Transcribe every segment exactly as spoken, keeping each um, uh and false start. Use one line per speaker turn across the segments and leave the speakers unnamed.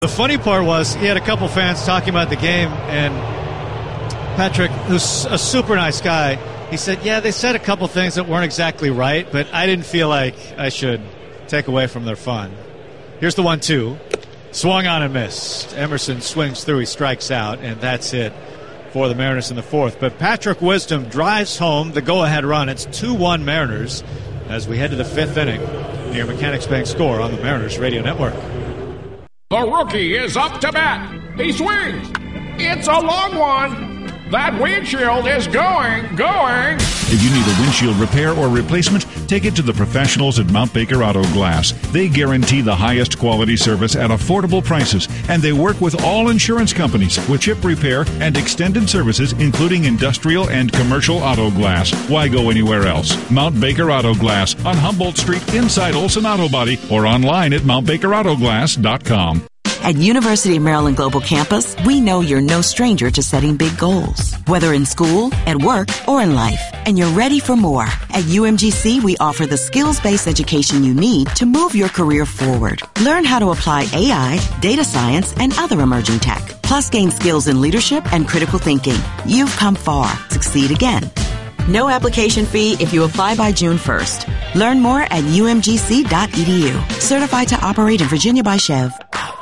The funny part was he had a couple fans talking about the game, and Patrick, who's a super nice guy, he said, yeah, they said a couple things that weren't exactly right, but I didn't feel like I should take away from their fun. Here's the one two. Swung on and missed. Emerson swings through, he strikes out, and that's it for the Mariners in the fourth. But Patrick Wisdom drives home the go-ahead run. It's two one Mariners as we head to the fifth inning near Mechanics Bank Score on the Mariners Radio Network.
The rookie is up to bat. He swings. It's a long one. That windshield is going, going.
If you need a windshield repair or replacement, take it to the professionals at Mount Baker Auto Glass. They guarantee the highest quality service at affordable prices, and they work with all insurance companies with chip repair and extended services, including industrial and commercial auto glass. Why go anywhere else? Mount Baker Auto Glass on Humboldt Street inside Olson Auto Body or online at mount baker auto glass dot com.
At University of Maryland Global Campus, we know you're no stranger to setting big goals, whether in school, at work, or in life, and you're ready for more. At U M G C, we offer the skills-based education you need to move your career forward. Learn how to apply A I, data science, and other emerging tech, plus gain skills in leadership and critical thinking. You've come far. Succeed again. No application fee if you apply by June first. Learn more at u m g c dot e d u. Certified to operate in Virginia by Chev.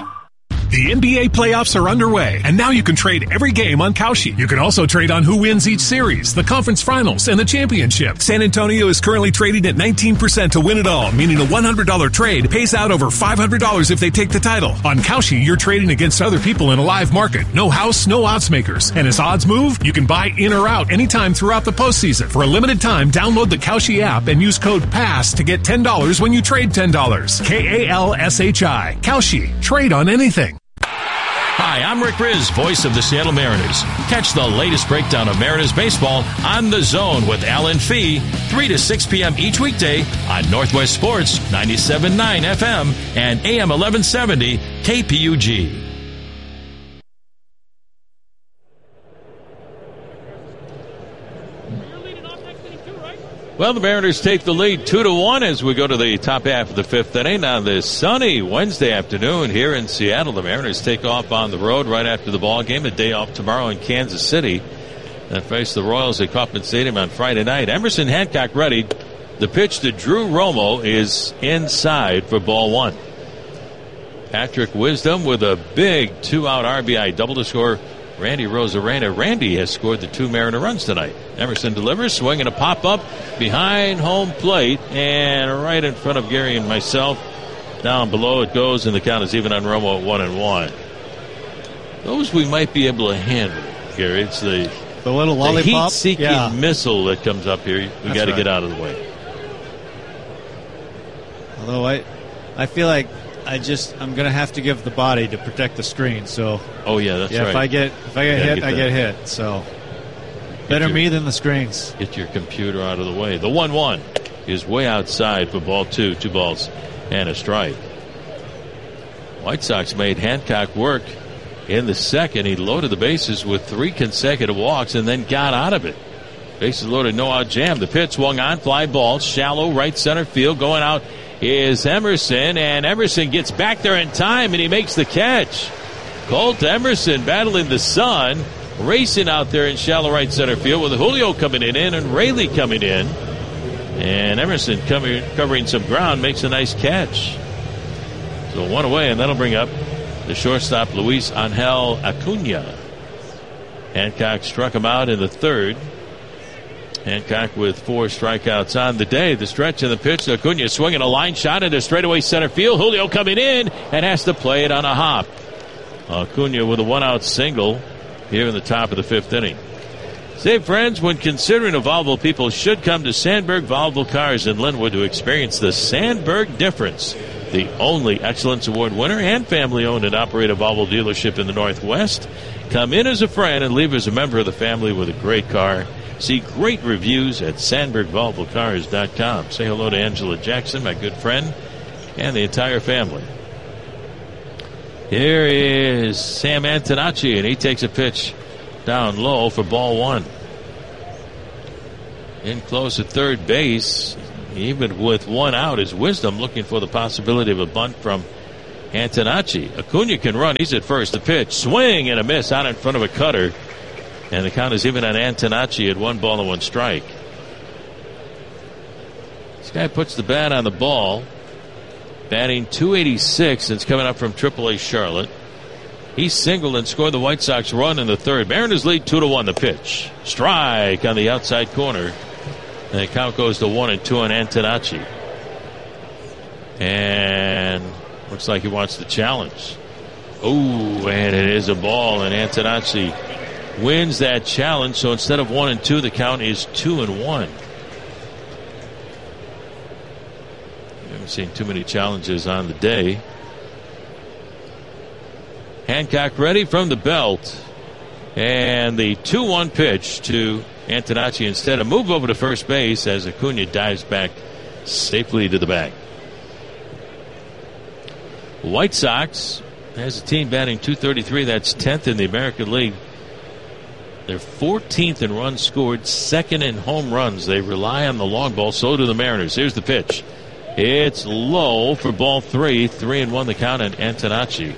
The N B A playoffs are underway, and now you can trade every game on Kalshi. You can also trade on who wins each series, the conference finals, and the championship. San Antonio is currently trading at nineteen percent to win it all, meaning a one hundred dollars trade pays out over five hundred dollars if they take the title. On Kalshi, you're trading against other people in a live market. No house, no odds makers. And as odds move, you can buy in or out anytime throughout the postseason. For a limited time, download the Kalshi app and use code PASS to get ten dollars when you trade ten dollars. K A L S H I. Kalshi. Trade on anything.
Hi, I'm Rick Riz, voice of the Seattle Mariners. Catch the latest breakdown of Mariners baseball on The Zone with Alan Fee, three to six p.m. each weekday on Northwest Sports, ninety-seven point nine F M and A M eleven seventy K P U G. Well, the Mariners take the lead two to one as we go to the top half of the fifth inning on this sunny Wednesday afternoon here in Seattle. The Mariners take off on the road right after the ball game. A day off tomorrow in Kansas City. And face the Royals at Kauffman Stadium on Friday night. Emerson Hancock ready. The pitch to Drew Romo is inside for ball one. Patrick Wisdom with a big two-out R B I double to score Randy Rosarena. Randy has scored the two Mariner runs tonight. Emerson delivers, swinging a pop-up behind home plate and right in front of Gary and myself. Down below it goes, and the count is even on Romo at one and one. Those we might be able to handle, Gary. It's the,
the little lollipop,
the heat-seeking
yeah.
missile that comes up here. We got to right. get out of the way.
Although I, I feel like I just I'm gonna have to give the body to protect the screen. So
oh yeah, that's
yeah,
right.
If I get if I get hit, get I get hit. So better your, me than the screens.
Get your computer out of the way. The one one is way outside for ball two, two balls and a strike. White Sox made Hancock work in the second. He loaded the bases with three consecutive walks and then got out of it. Bases loaded, no out jam. The pitch swung on, fly ball, shallow right center field. Going out is Emerson, and Emerson gets back there in time, and he makes the catch. Colt Emerson battling the sun, racing out there in shallow right center field with Julio coming in and Rayleigh coming in. And Emerson coming, covering some ground, makes a nice catch. So one away, and that'll bring up the shortstop Luis Angel Acuna. Hancock struck him out in the third. Hancock with four strikeouts on the day. The stretch and the pitch. Acuna swinging a line shot into straightaway center field. Julio coming in and has to play it on a hop. Acuna with a one-out single here in the top of the fifth inning. Say, friends, when considering a Volvo, people should come to Sandberg Volvo Cars in Linwood to experience the Sandberg difference. The only Excellence Award winner and family-owned and operated Volvo dealership in the Northwest. Come in as a friend and leave as a member of the family with a great car. See great reviews at sandberg volvo cars dot com. Say hello to Angela Jackson, my good friend, and the entire family. Here is Sam Antonacci, and he takes a pitch down low for ball one. In close at third base, even with one out, is Wisdom looking for the possibility of a bunt from Antonacci. Acuna can run. He's at first. The pitch. Swing and a miss out in front of a cutter. And the count is even on Antonacci at one ball and one strike. This guy puts the bat on the ball. Batting two eighty-six. It's coming up from triple A Charlotte. He singled and scored the White Sox run in the third. Mariners lead two to one. The pitch. Strike on the outside corner. And the count goes to one and two on Antonacci. And looks like he wants the challenge. Oh, and it is a ball. And Antonacci wins that challenge. So instead of one and two, the count is two and one. Seen too many challenges on the day. Hancock ready from the belt, and the two one pitch to Antonacci instead. A move over to first base as Acuna dives back safely to the bag. White Sox has a team batting two thirty-three. That's tenth in the American League. They're fourteenth in runs scored, second in home runs. They rely on the long ball. So do the Mariners. Here's the pitch. It's low for ball three. Three and one the count on Antonacci.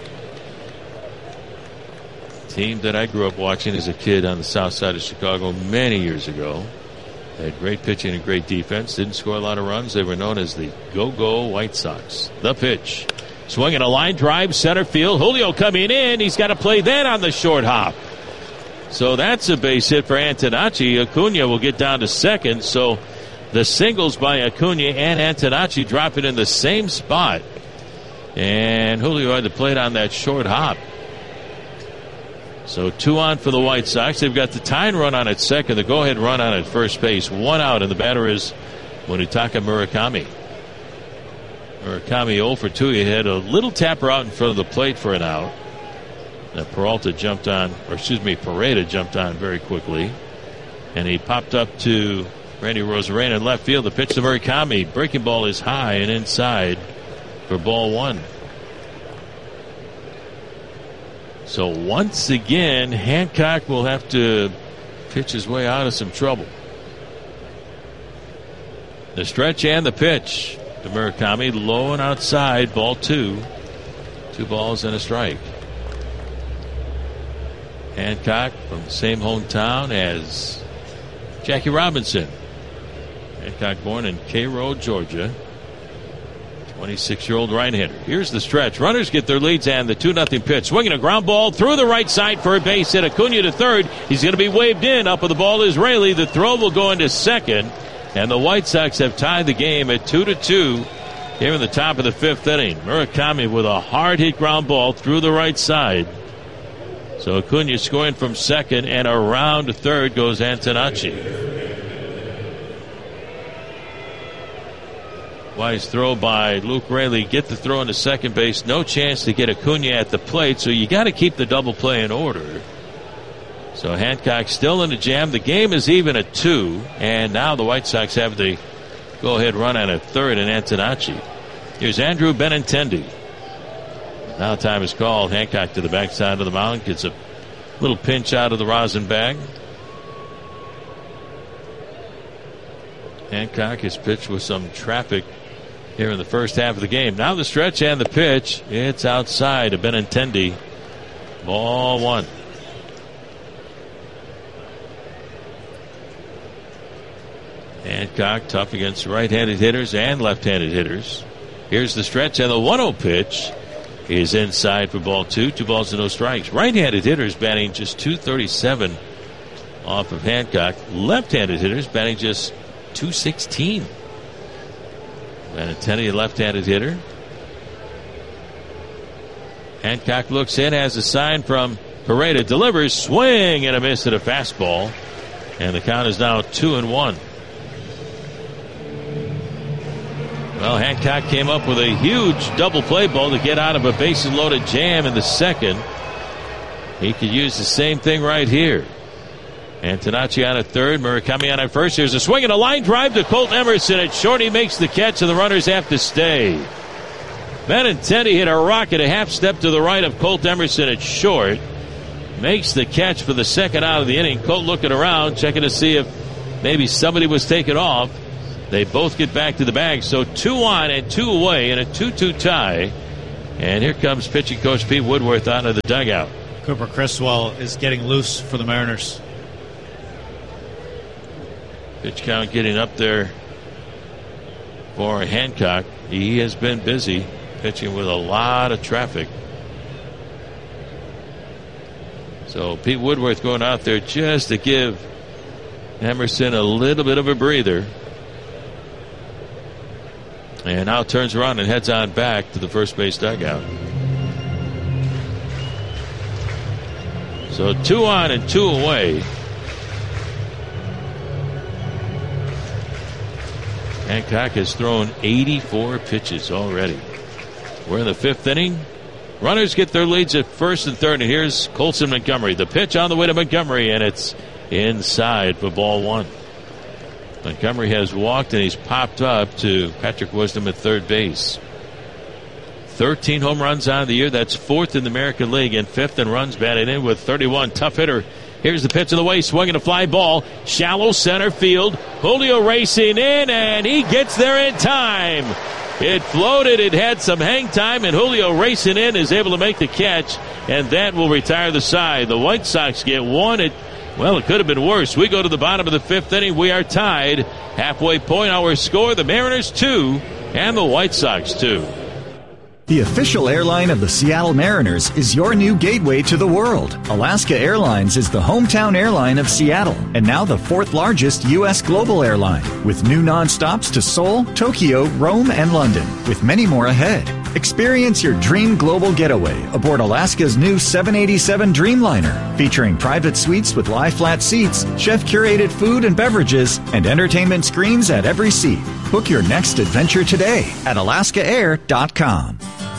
Team that I grew up watching as a kid on the south side of Chicago many years ago. They had great pitching and great defense. Didn't score a lot of runs. They were known as the Go-Go White Sox. The pitch. Swinging a line drive, center field. Julio coming in. He's got to play that on the short hop. So that's a base hit for Antonacci. Acuna will get down to second. So the singles by Acuna and Antonacci drop it in the same spot. And Julio had to play it on that short hop. So two on for the White Sox. They've got the tying run on at second, the go-ahead run on at first base. One out, and the batter is Munetaka Murakami. Murakami oh for two. He had a little tapper out in front of the plate for an out. Now Peralta jumped on, or excuse me, Pareda jumped on very quickly. And he popped up to Randy Rosarena in left field. The pitch to Murakami. Breaking ball is high and inside for ball one. So once again, Hancock will have to pitch his way out of some trouble. The stretch and the pitch to Murakami. Low and outside, ball two. Two balls and a strike. Hancock from the same hometown as Jackie Robinson. Hancock born in Cairo, Georgia. twenty-six-year-old right-hander. Here's the stretch. Runners get their leads and the two nothing pitch. Swinging a ground ball through the right side for a base hit. Acuna to third. He's going to be waved in. Up with the ball is Raley. The throw will go into second. And the White Sox have tied the game at two to two here in the top of the fifth inning. Murakami with a hard-hit ground ball through the right side. So Acuna scoring from second, and around to third goes Antonacci. Wise throw by Luke Raley. Get the throw into second base. No chance to get Acuna at the plate, so you got to keep the double play in order. So Hancock still in the jam. The game is even at two, and now the White Sox have the go-ahead run on at third and Antonacci. Here's Andrew Benintendi. Now time is called. Hancock to the backside of the mound. Gets a little pinch out of the rosin bag. Hancock has pitched with some traffic here in the first half of the game. Now the stretch and the pitch. It's outside of Benintendi. Ball one. Hancock tough against right-handed hitters and left-handed hitters. Here's the stretch, and the one oh pitch is inside for ball two. Two balls and no strikes. Right-handed hitters batting just two thirty-seven off of Hancock. Left-handed hitters batting just two sixteen. Benintendi, a left-handed hitter. Hancock looks in, has a sign from Pareda. Delivers, swing and a miss at a fastball. And the count is now two and one. Well, Hancock came up with a huge double play ball to get out of a bases loaded jam in the second. He could use the same thing right here. Antonacci on at third, Murakami on at first. Here's a swing and a line drive to Colt Emerson at short. He makes the catch, and the runners have to stay. Benintendi hit a rocket a half step to the right of Colt Emerson at short. Makes the catch for the second out of the inning. Colt looking around, checking to see if maybe somebody was taken off. They both get back to the bag. So two on and two away in a two two tie. And here comes pitching coach Pete Woodworth out of the dugout.
Cooper Criswell is getting loose for the Mariners.
Pitch count getting up there for Hancock. He has been busy pitching with a lot of traffic. So Pete Woodworth going out there just to give Emerson a little bit of a breather. And now turns around and heads on back to the first base dugout. So two on and two away. Hancock has thrown eighty-four pitches already. We're in the fifth inning. Runners get their leads at first and third. And here's Colson Montgomery. The pitch on the way to Montgomery, and it's inside for ball one. Montgomery has walked, and he's popped up to Patrick Wisdom at third base. thirteen home runs on the year. That's fourth in the American League, and fifth in runs batted in with thirty-one. Tough hitter. Here's the pitch of the way, swinging a fly ball. Shallow center field. Julio racing in, and he gets there in time. It floated. It had some hang time, and Julio racing in is able to make the catch, and that will retire the side. The White Sox get one. It, well, it could have been worse. We go to the bottom of the fifth inning. We are tied. Halfway point, our score, the Mariners two and the White Sox two.
The official airline of the Seattle Mariners is your new gateway to the world. Alaska Airlines is the hometown airline of Seattle and now the fourth largest U S global airline, with new nonstops to Seoul, Tokyo, Rome, and London, with many more ahead. Experience your dream global getaway aboard Alaska's new seven eighty-seven Dreamliner, featuring private suites with lie-flat seats, chef-curated food and beverages, and entertainment screens at every seat. Book your next adventure today at alaska air dot com.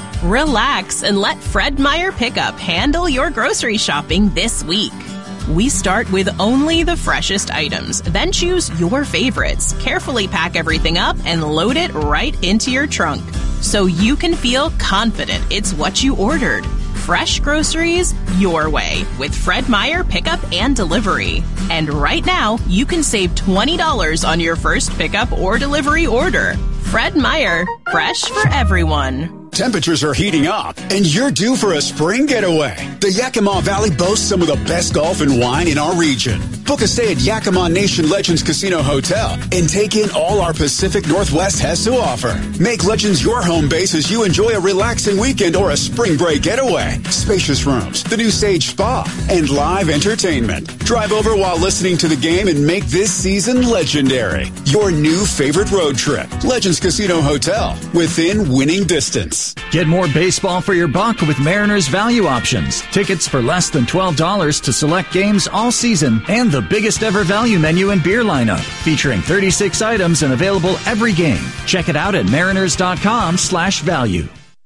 Relax and let Fred Meyer Pickup handle your grocery shopping this week. We start with only the freshest items, then choose your favorites, carefully pack everything up, and load it right into your trunk, so you can feel confident it's what you ordered. Fresh groceries your way with Fred Meyer Pickup and Delivery. And right now, you can save twenty dollars on your first pickup or delivery order. Fred Meyer, fresh for everyone.
Temperatures are heating up, and you're due for a spring getaway. The Yakima Valley boasts some of the best golf and wine in our region. Book a stay at Yakima Nation Legends Casino Hotel and take in all our Pacific Northwest has to offer. Make Legends your home base as you enjoy a relaxing weekend or a spring break getaway. Spacious rooms, the new Sage Spa, and live entertainment. Drive over while listening to the game and make this season legendary. Your new favorite road trip. Legends Casino Hotel, within winning distance.
Get more baseball for your buck with Mariners Value Options. Tickets for less than twelve dollars to select games all season, and the biggest ever value menu and beer lineup, featuring thirty-six items and available every game. Check it out at mariners.com slash value.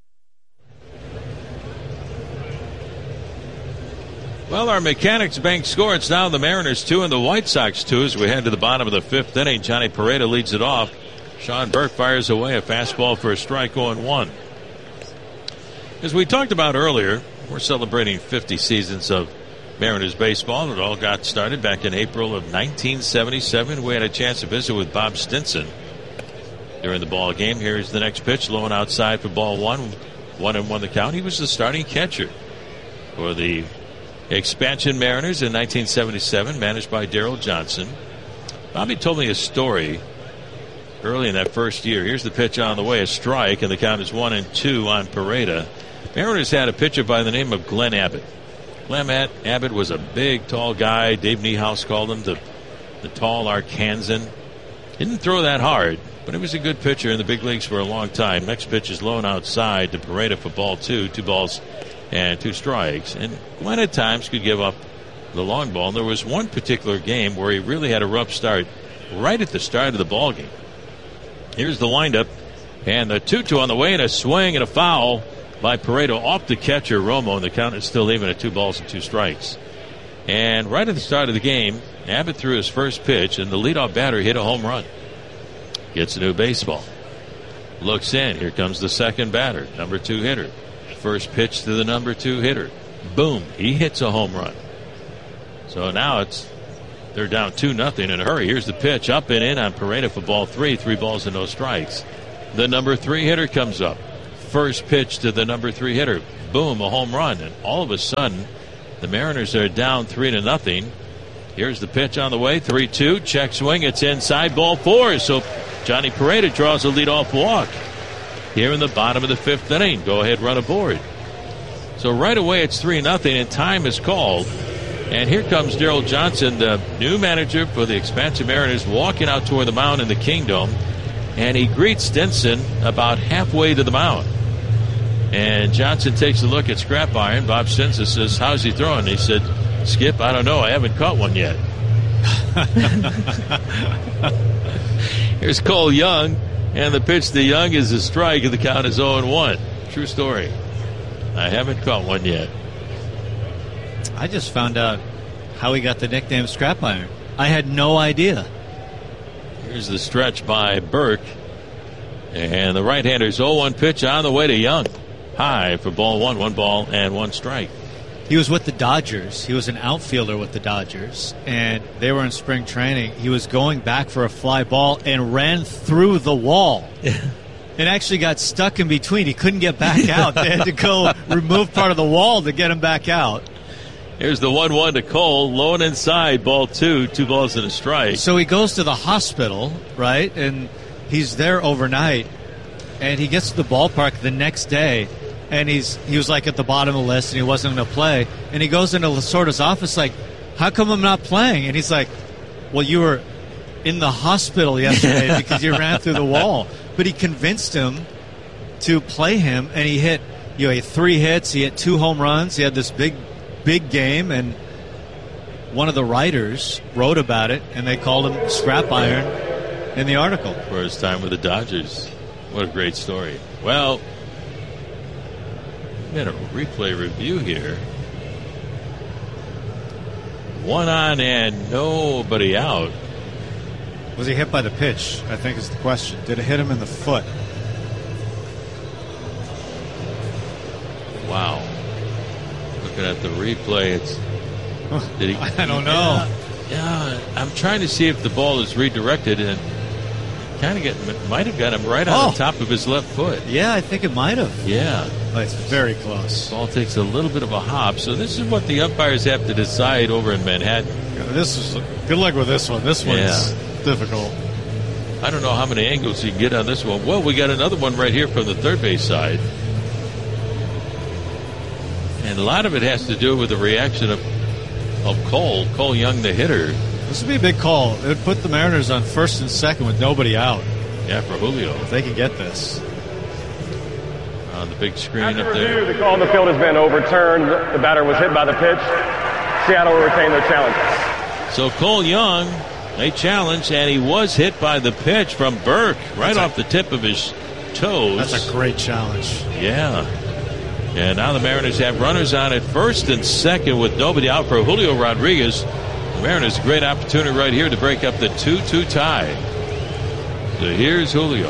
Well, our Mechanics Bank score, it's now the Mariners two and the White Sox two as we head to the bottom of the fifth inning. Johnny Pareda leads it off. Sean Burke fires away a fastball for a strike on one. As we talked about earlier, we're celebrating fifty seasons of Mariners baseball. It all got started back in April of nineteen seventy-seven. We had a chance to visit with Bob Stinson during the ball game. Here's the next pitch, low and outside for ball one. One and one the count. He was the starting catcher for the expansion Mariners in nineteen seventy-seven, managed by Darrell Johnson. Bobby told me a story early in that first year. Here's the pitch on the way, a strike, and the count is one and two on Pareda. Mariners had a pitcher by the name of Glenn Abbott. Glenn Abbott was a big, tall guy. Dave Niehaus called him the, the tall Arkansan. Didn't throw that hard, but he was a good pitcher in the big leagues for a long time. Next pitch is low and outside to Pareda for ball two. Two balls and two strikes. And Glenn at times could give up the long ball. And there was one particular game where he really had a rough start right at the start of the ball game. Here's the windup, and the two two on the way, and a swing and a foul by Pareda off the catcher Romo, and the count is still even at two balls and two strikes. And right at the start of the game, Abbott threw his first pitch, and the leadoff batter hit a home run. Gets a new baseball. Looks in. Here comes the second batter, number two hitter. First pitch to the number two hitter. Boom. He hits a home run. So now it's they're down two nothing in a hurry. Here's the pitch up and in on Pareda for ball three. Three balls and no strikes. The number three hitter comes up. first pitch to the number three hitter. Boom, a home run. And all of a sudden, the Mariners are down three to nothing. Here's the pitch on the way. three two. Check swing. It's inside. Ball four. So Johnny Pereda draws a leadoff walk here in the bottom of the fifth inning. Go ahead, run aboard. So right away it's three nothing, and time is called. And here comes Daryl Johnson, the new manager for the expansive Mariners, walking out toward the mound in the Kingdome. And he greets Stinson about halfway to the mound. And Johnson takes a look at Scrap Iron. Bob Stinson says, how's he throwing? He said, Skip, I don't know. I haven't caught one yet. Here's Cole Young. And the pitch to Young is a strike, and the count is oh and one. True story. I haven't caught one yet.
I just found out how he got the nickname Scrap Iron. I had no idea.
Here's the stretch by Burke. And the right-hander's oh one pitch on the way to Young. High for ball one, one ball and one strike.
He was with the Dodgers. He was an outfielder with the Dodgers. And they were in spring training. He was going back for a fly ball and ran through the wall. And actually got stuck in between. He couldn't get back out. They had to go remove part of the wall to get him back out.
Here's the one one to Cole. Low and inside. Ball two. Two balls and a strike.
So he goes to the hospital, right? And he's there overnight. And he gets to the ballpark the next day. And he's he was like at the bottom of the list and he wasn't going to play. And he goes into Lasorda's office like, how come I'm not playing? And he's like, well, you were in the hospital yesterday because you ran through the wall. But he convinced him to play him, and he hit, you know, he had three hits, he hit two home runs, he had this big, big game, and one of the writers wrote about it, and they called him Scrap Iron in the article.
For his time with the Dodgers. What a great story. Well, we had a replay review here. One on and nobody out.
Was he hit by the pitch, I think is the question. Did it hit him in the foot?
Wow. Looking at the replay, it's... Did he,
I don't know.
Yeah, yeah, I'm trying to see if the ball is redirected, and kind of get might have got him right on
oh.
the top of his left foot.
Yeah, I think it might have.
Yeah.
But it's very close.
Ball takes a little bit of a hop, so this is what the umpires have to decide over in Manhattan.
Yeah, this is good luck with this one. This one's yeah. difficult.
I don't know how many angles you can get on this one. Well, we got another one right here from the third base side. And a lot of it has to do with the reaction of, of Cole, Cole Young, the hitter.
This would be a big call. It would put the Mariners on first and second with nobody out.
Yeah, for Julio.
If they can get this.
On the big screen
After
up there.
Review, the call on the field has been overturned. The batter was hit by the pitch. Seattle will retain their challenge.
So Cole Young, a challenge, and he was hit by the pitch from Burke right
that's
off
a,
the tip of his toes.
That's a great challenge.
Yeah. And now the Mariners have runners on at first and second with nobody out for Julio Rodriguez. The Mariners a great opportunity right here to break up the two two tie. So here's Julio.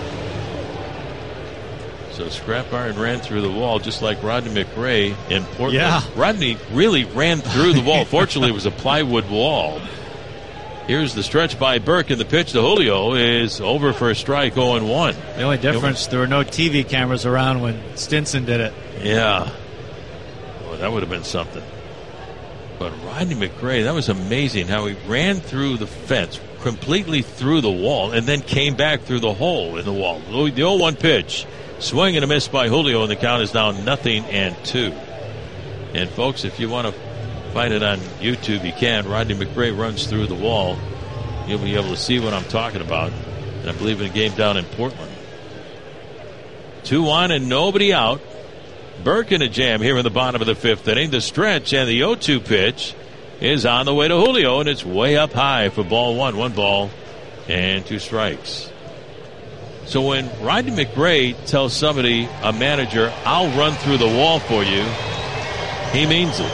So Scrap Iron ran through the wall just like Rodney McRae in Portland.
Yeah.
Rodney really ran through the wall. Fortunately, it was a plywood wall. Here's the stretch by Burke, and the pitch to Julio is over for a strike, oh and one.
The only difference, there were no T V cameras around when Stinson did it.
Yeah. Well, that would have been something. But Rodney McRae, that was amazing how he ran through the fence, completely through the wall, and then came back through the hole in the wall. The oh one pitch, swing and a miss by Julio, and the count is now nothing and two. And folks, if you want to find it on YouTube, you can. Rodney McRae runs through the wall. You'll be able to see what I'm talking about. And I believe in a game down in Portland. Two on and nobody out. Burke in a jam here in the bottom of the fifth inning. The stretch and the oh two pitch is on the way to Julio, and it's way up high for ball one. One ball and two strikes. So when Rodney McRae tells somebody, a manager, I'll run through the wall for you, he means it.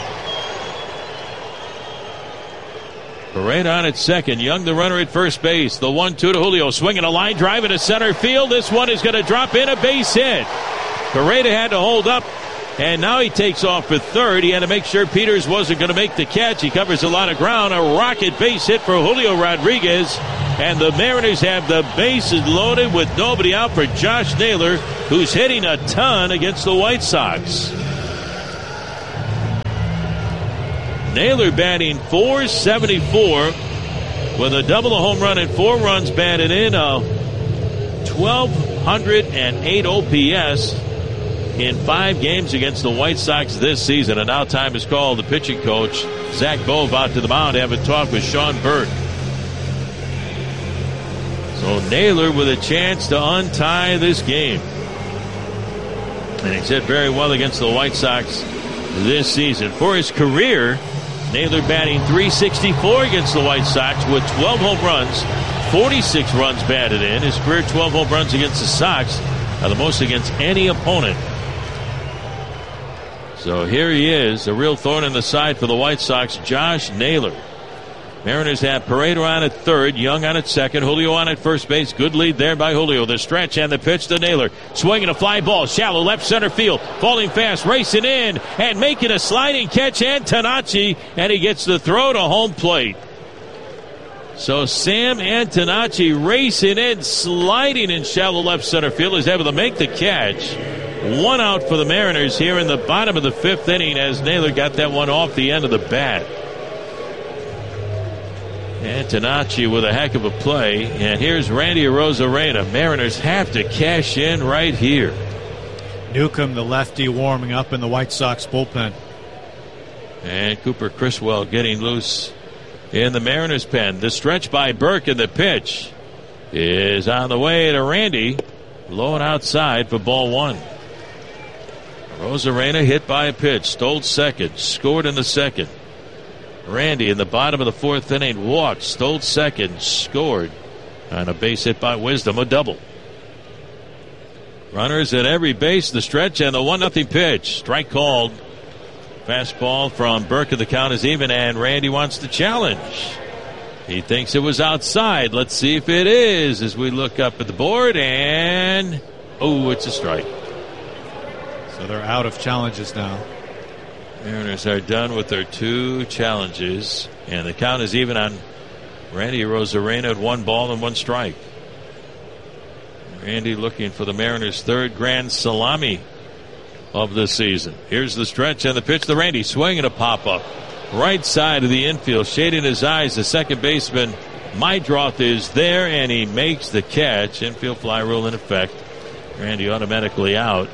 Parade on at second. Young, the runner at first base. The one two to Julio. Swinging a line drive into center field. This one is going to drop in, a base hit. Pareda had to hold up, and now he takes off for third. He had to make sure Peters wasn't going to make the catch. He covers a lot of ground. A rocket base hit for Julio Rodriguez. and the Mariners have the bases loaded with nobody out for Josh Naylor, who's hitting a ton against the White Sox. Naylor batting four seventy-four with a double, a home run, and four runs batted in. A twelve oh eight O P S in five games against the White Sox this season. And now time is called. The pitching coach, Zach Bove, out to the mound, having talked with Sean Burke. So Naylor with a chance to untie this game. And he's hit very well against the White Sox this season. For his career, Naylor batting three sixty-four against the White Sox with twelve home runs, forty-six runs batted in. His career twelve home runs against the Sox are the most against any opponent. So here he is, a real thorn in the side for the White Sox, Josh Naylor. Mariners have Pareto on at third, Young on at second, Julio on at first base. Good lead there by Julio. The stretch and the pitch to Naylor. Swinging a fly ball, shallow left center field. Falling fast, racing in, and making a sliding catch, Antonacci, and he gets the throw to home plate. So Sam Antonacci racing in, sliding in shallow left center field, is able to make the catch. One out for the Mariners here in the bottom of the fifth inning as Naylor got that one off the end of the bat. Antonacci with a heck of a play. And here's Randy Arozarena. Mariners have to cash in right here.
Newcomb, the lefty, warming up in the White Sox bullpen.
And Cooper Criswell getting loose in the Mariners pen. The stretch by Burke, and the pitch is on the way to Randy. Low and outside for ball one. Arozarena hit by a pitch. Stole second. Scored in the second. Randy in the bottom of the fourth inning walked, stole second, scored on a base hit by Wisdom, a double. Runners at every base, the stretch, and the one nothing pitch. Strike called. Fastball from Burke, and the count is even, and Randy wants to challenge. He thinks it was outside. Let's see if it is as we look up at the board, and oh, it's a strike.
So they're out of challenges now.
Mariners are done with their two challenges, and the count is even on Randy Arozarena at one ball and one strike. Randy looking for the Mariners' third grand salami of the season. Here's the stretch and the pitch to Randy, swinging a pop-up. Right side of the infield, shading his eyes. The second baseman, Meidroth, is there, and he makes the catch. Infield fly rule in effect. Randy automatically out.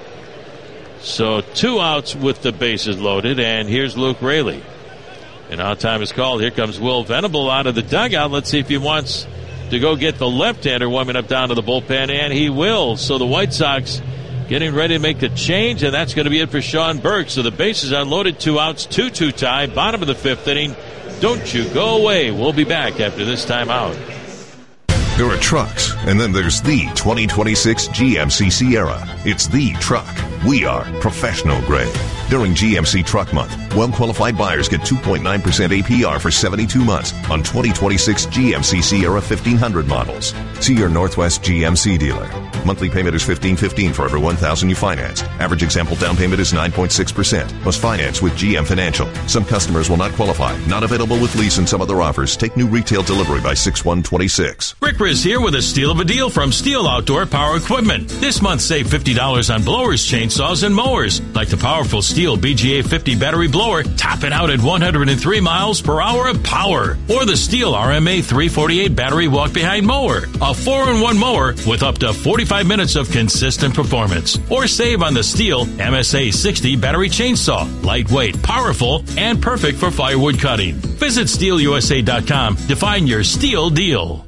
So two outs with the bases loaded, and here's Luke Raley. And now time is called. Here comes Will Venable out of the dugout. Let's see if he wants to go get the left-hander warming up down to the bullpen, and he will. So the White Sox getting ready to make the change, and that's going to be it for Sean Burke. So the bases are loaded, two outs, two two tie, bottom of the fifth inning. Don't you go away. We'll be back after this timeout.
There are trucks, and then there's the twenty twenty-six G M C Sierra. It's the truck. We are professional grade. During G M C Truck Month, well-qualified buyers get two point nine percent A P R for seventy-two months on twenty twenty-six G M C Sierra fifteen hundred models. See your Northwest G M C dealer. Monthly payment is fifteen fifteen for every one thousand you finance. Average example down payment is nine point six percent. Must finance with G M Financial. Some customers will not qualify. Not available with lease and some other offers. Take new retail delivery by six one twenty-six.
Rick Riz here with a steal of a deal from Steel Outdoor Power Equipment. This month, save fifty dollars on blowers, chainsaws, and mowers. Like the powerful Steel B G A fifty battery blower, top it out at one hundred three miles per hour of power. Or the Steel R M A three forty-eight battery walk-behind mower. A four in one mower with up to forty-five minutes of consistent performance. Or save on the Steel M S A sixty battery chainsaw. Lightweight, powerful, and perfect for firewood cutting. Visit steel u s a dot com to find your Steel deal.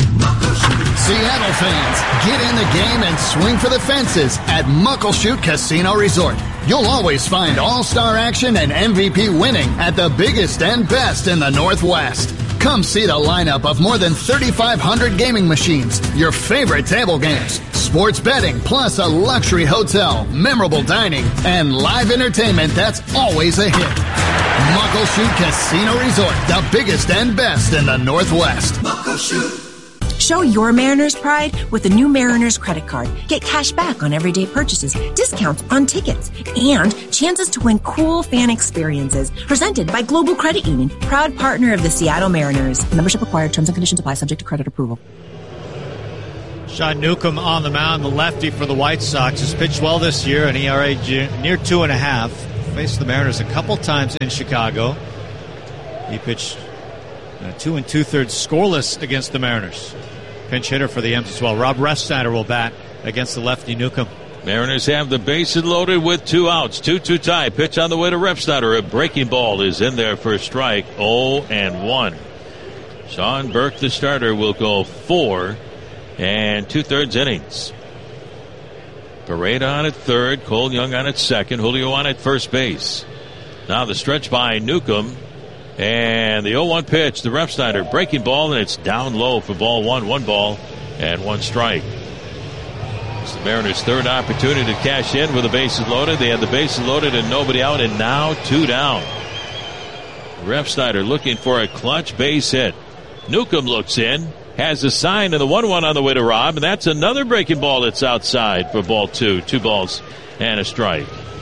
Seattle fans, get in the game and swing for the fences at Muckleshoot Casino Resort. You'll always find all-star action and M V P winning at the biggest and best in the Northwest. Come see the lineup of more than thirty-five hundred gaming machines, your favorite table games, sports betting, plus a luxury hotel, memorable dining, and live entertainment that's always a hit. Muckleshoot Casino Resort, the biggest and best in the Northwest. Muckleshoot.
Show your Mariners pride with the new Mariners credit card. Get cash back on everyday purchases, discounts on tickets, and chances to win cool fan experiences. Presented by Global Credit Union, proud partner of the Seattle Mariners. Membership required. Terms and conditions apply, subject to credit approval.
Sean Newcomb on the mound, the lefty for the White Sox, has pitched well this year, an E R A near two and a half. Faced the Mariners a couple times in Chicago. He pitched uh, two and two-thirds scoreless against the Mariners. Pinch hitter for the M's as well. Rob Refsnyder will bat against the lefty Newcomb.
Mariners have the bases loaded with two outs. two two tie. Pitch on the way to Refsnyder. A breaking ball is in there for a strike. oh and one. Sean Burke, the starter, will go four and two-thirds innings. Pareda on at third. Cole Young on at second. Julio on at first base. Now the stretch by Newcomb. And the oh one pitch, the Refsnyder breaking ball, and it's down low for ball one. One ball and one strike. It's the Mariners' third opportunity to cash in with the bases loaded. They had the bases loaded and nobody out, and now two down. Refsnyder looking for a clutch base hit. Newcomb looks in, has a sign, and the one one on the way to Rob, and that's another breaking ball that's outside for ball two. Two balls and a strike.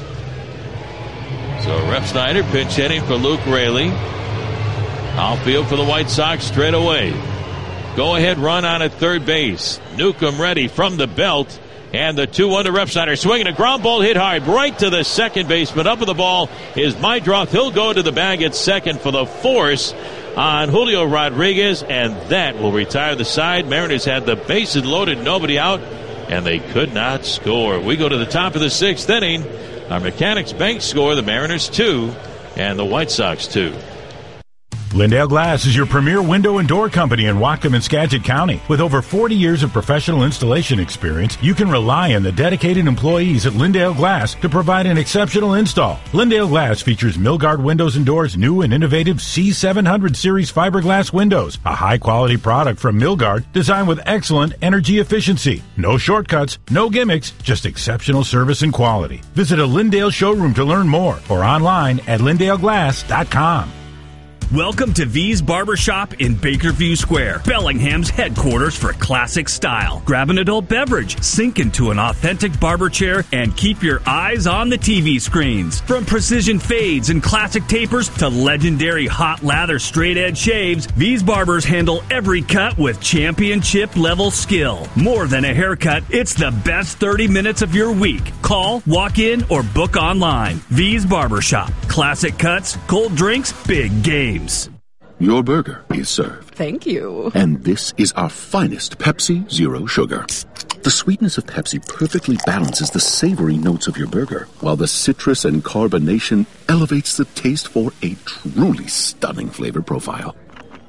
So Refsnyder pinch hitting for Luke Raley. Outfield for the White Sox straight away. Go ahead run on at third base. Newcomb ready from the belt. And the two one to Refsnyder. Swinging a ground ball hit hard right to the second baseman. Up with the ball is Meidroth. He'll go to the bag at second for the force on Julio Rodriguez. And that will retire the side. Mariners had the bases loaded, nobody out. And they could not score. We go to the top of the sixth inning. Our Mechanics Bank score, the Mariners two and the White Sox two.
Lindale Glass is your premier window and door company in Whatcom and Skagit County. With over forty years of professional installation experience, you can rely on the dedicated employees at Lindale Glass to provide an exceptional install. Lindale Glass features Milgard Windows and Doors' new and innovative C seven hundred series fiberglass windows, a high-quality product from Milgard designed with excellent energy efficiency. No shortcuts, no gimmicks, just exceptional service and quality. Visit a Lindale showroom to learn more or online at lindale glass dot com.
Welcome to V's Barbershop in Bakerview Square, Bellingham's headquarters for classic style. Grab an adult beverage, sink into an authentic barber chair, and keep your eyes on the T V screens. From precision fades and classic tapers to legendary hot lather straight edge shaves, V's Barbers handle every cut with championship level skill. More than a haircut, it's the best thirty minutes of your week. Call, walk in, or book online. V's Barbershop. Classic cuts, cold drinks, big games.
Your burger is served.
Thank you.
And this is our finest Pepsi Zero Sugar. The sweetness of Pepsi perfectly balances the savory notes of your burger, while the citrus and carbonation elevates the taste for a truly stunning flavor profile.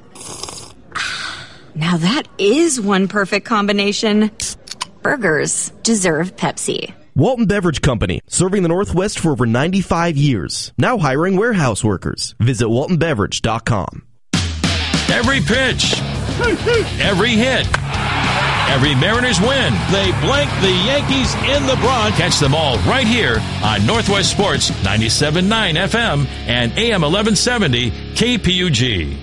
Now that is one perfect combination. Burgers deserve Pepsi.
Walton Beverage Company, serving the Northwest for over ninety-five years. Now hiring warehouse workers. Visit walton beverage dot com.
Every pitch, every hit, every Mariners win. They blank the Yankees in the Bronx. Catch them all right here on Northwest Sports ninety-seven point nine F M and A M eleven seventy K P U G.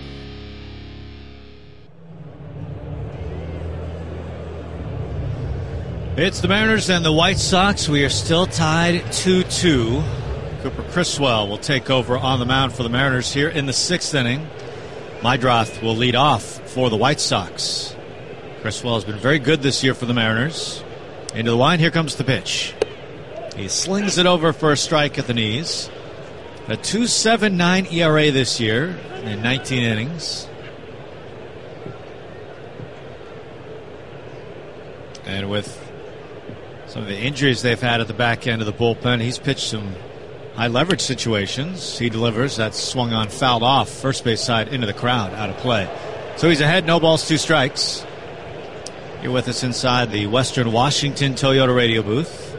It's the Mariners and the White Sox. We are still tied two two. Cooper Criswell will take over on the mound for the Mariners here in the sixth inning. Meidroth will lead off for the White Sox. Criswell has been very good this year for the Mariners. Into the line, here comes the pitch. He slings it over for a strike at the knees. A two point seven nine E R A this year in nineteen innings. And with some of the injuries they've had at the back end of the bullpen, he's pitched some high leverage situations. He delivers. That's swung on, fouled off, first base side into the crowd, out of play. So he's ahead, no balls, two strikes. You're with us inside the Western Washington Toyota radio booth.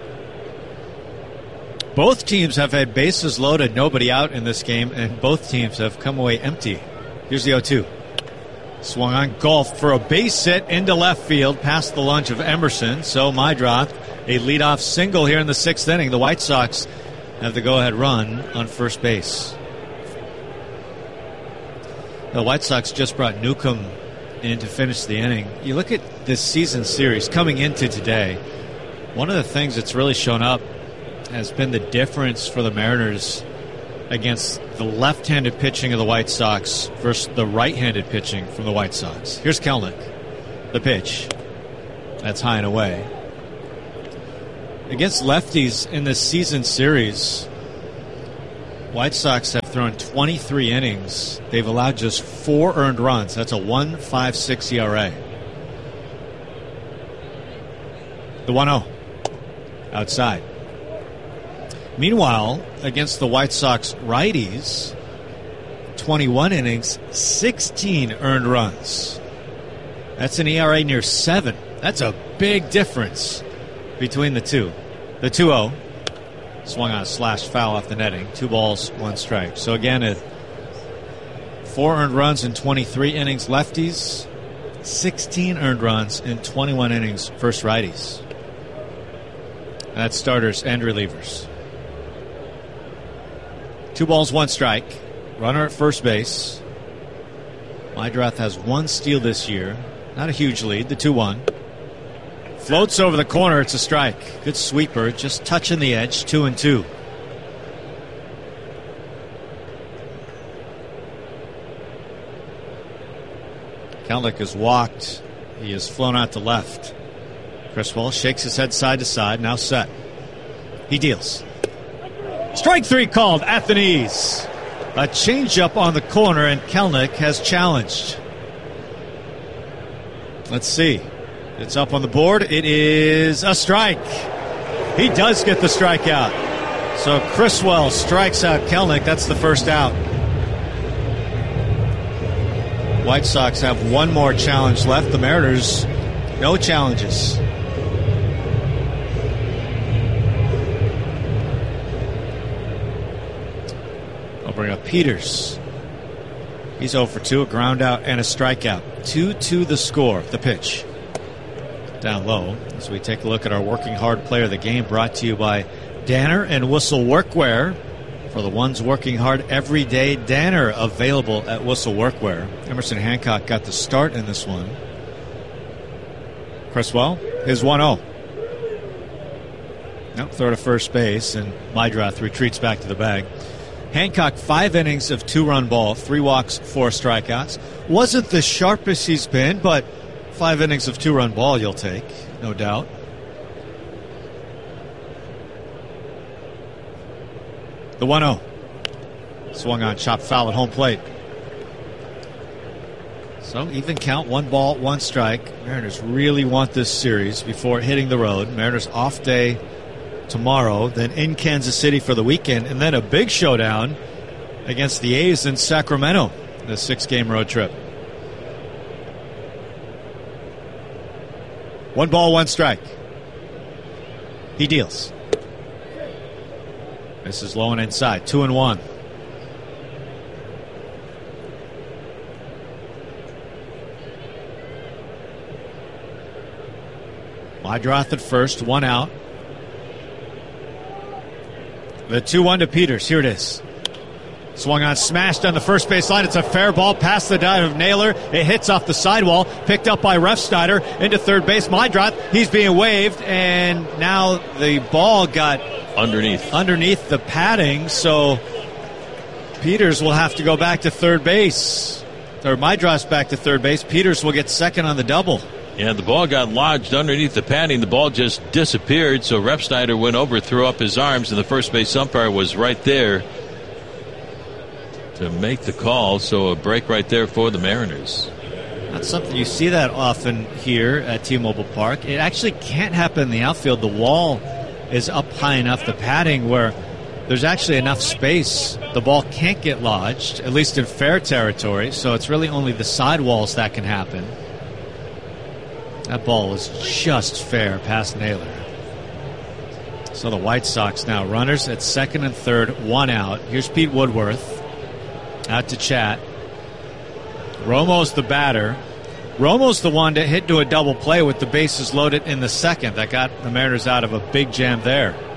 Both teams have had bases loaded, nobody out in this game, and both teams have come away empty. Here's the oh two. Swung on, golf for a base hit into left field past the lunge of Emerson. So Meidroth, a leadoff single here in the sixth inning. The White Sox have the go-ahead run on first base. The White Sox just brought Newcomb in to finish the inning. You look at this season series coming into today, one of the things that's really shown up has been the difference for the Mariners against the left-handed pitching of the White Sox versus the right-handed pitching from the White Sox. Here's Kelenic, the pitch. That's high and away. Against lefties in this season series, White Sox have thrown twenty-three innings. They've allowed just four earned runs. That's a one point five six E R A. The one oh. Outside. Meanwhile, against the White Sox righties, twenty-one innings, sixteen earned runs. That's an E R A near seven. That's a big difference between the two. The two oh. Swung on a slash foul off the netting. Two balls, one strike. So again, a four earned runs in twenty-three innings lefties, sixteen earned runs in twenty-one innings first righties. That's starters and relievers. Two balls, one strike. Runner at first base. Mydroth has one steal this year. Not a huge lead. The two one. Floats over the corner. It's a strike. Good sweeper. Just touching the edge. Two and two. Kelenic has walked. He has flown out to left. Criswell shakes his head side to side. Now set. He deals. Strike three called at the knees. A changeup on the corner, and Kelenic has challenged. Let's see. It's up on the board. It is a strike. He does get the strikeout. So Criswell strikes out Kelenic. That's the first out. White Sox have one more challenge left. The Mariners, no challenges. I'll bring up Peters. He's oh for two, a ground out and a strikeout. two two the score. The pitch. Down low as we take a look at our working hard player of the game, brought to you by Danner and Whistle Workwear. For the ones working hard every day, Danner available at Whistle Workwear. Emerson Hancock got the start in this one. Criswell, his one oh. Nope, throw to first base, and Mydroth retreats back to the bag. Hancock, five innings of two-run ball, three walks, four strikeouts. Wasn't the sharpest he's been, but five innings of two-run ball you'll take, no doubt. The one oh. Swung on, chopped foul at home plate. So even count, one ball, one strike. Mariners really want this series before hitting the road. Mariners off day tomorrow, then in Kansas City for the weekend, and then a big showdown against the A's in Sacramento, the six-game road trip. One ball, one strike. He deals. This is low and inside. Two and one. Mydroth at first, one out. The two one to Peters. Here it is. Swung on, smashed on the first base line. It's a fair ball past the dive of Naylor. It hits off the sidewall. Picked up by Refsnyder into third base. Mydroth, he's being waved, and now the ball got
underneath
underneath the padding, so Peters will have to go back to third base. Or Mydroth's back to third base. Peters will get second on the double.
Yeah, the ball got lodged underneath the padding. The ball just disappeared, so Refsnyder went over, threw up his arms, and the first base umpire was right there to make the call. So a break right there for the Mariners.
Not something you see that often here at T-Mobile Park. It actually can't happen in the outfield. The wall is up high enough, the padding, where there's actually enough space. The ball can't get lodged, at least in fair territory, so it's really only the sidewalls that can happen. That ball was just fair past Naylor. So the White Sox now runners at second and third, one out. Here's Pete Woodworth out to chat. Romo's the batter. Romo's the one that hit to a double play with the bases loaded in the second. That got the Mariners out of a big jam there.